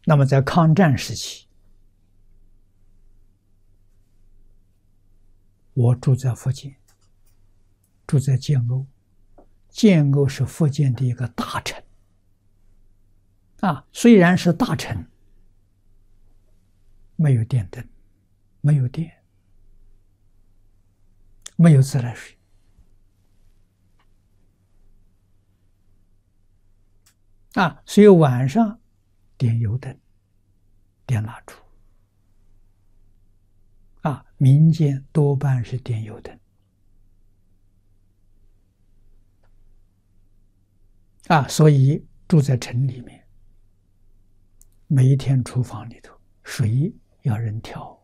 那么在抗战时期，我住在福建，住在建瓯。建瓯是福建的一个大城虽然是大城，没有电灯，没有电，没有自来水所以晚上点油灯，点蜡烛民间多半是点油灯所以住在城里面，每一天厨房里头水要人挑，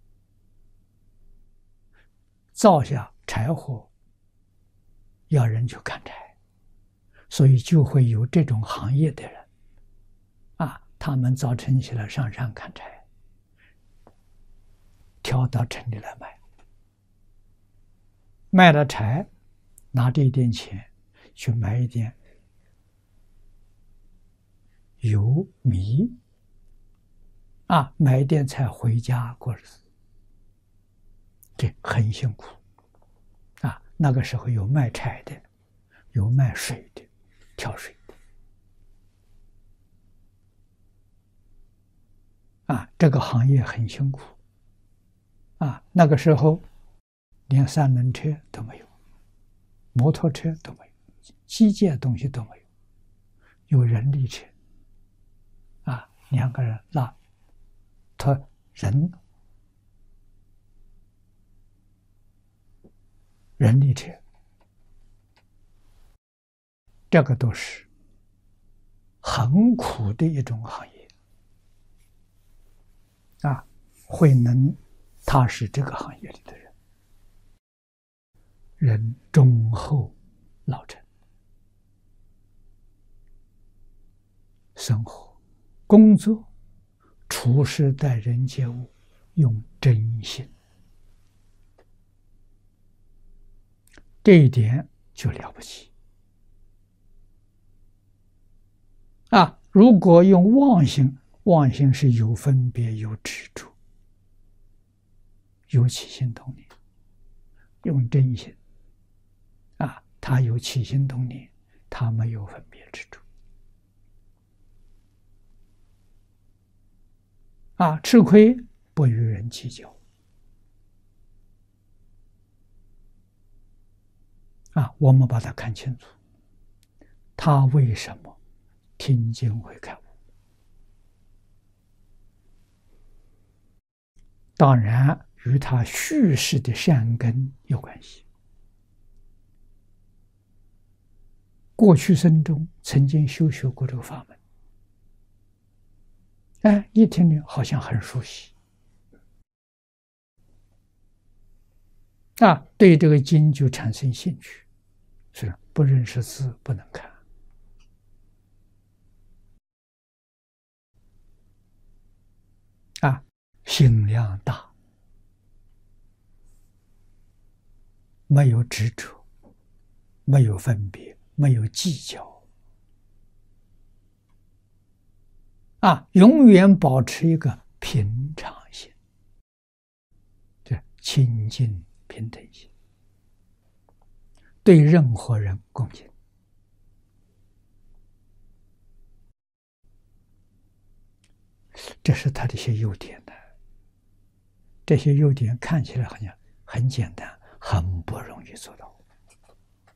灶下柴火要人去砍柴，所以就会有这种行业的人他们早晨起来上山砍柴，挑到城里来卖，卖了柴，拿这一点钱去买一点油米买一点菜回家过日子，这很辛苦那个时候有卖柴的，有卖水的，挑水的这个行业很辛苦那个时候连三轮车都没有，摩托车都没有，机械东西都没有，有人力车两个人拉拖人力车，这个都是很苦的一种行业慧能他是这个行业里的人，人忠厚老成，生活工作处事待人接物用真心，这一点就了不起如果用妄心，妄心是有分别有执着，有起心动念，用真心他有起心动念，他没有分别执着吃亏不与人计较我们把它看清楚，他为什么听经会开悟？当然与他蓄世的善根有关系，过去生中曾经修学过这个法门，一听呢好像很熟悉对这个经就产生兴趣，是不认识字不能看心量大，没有执着，没有分别，没有计较永远保持一个平常心，这清净平等心，对任何人恭敬这是他的一些优点的。这些优点看起来好像很简单，很不容易做到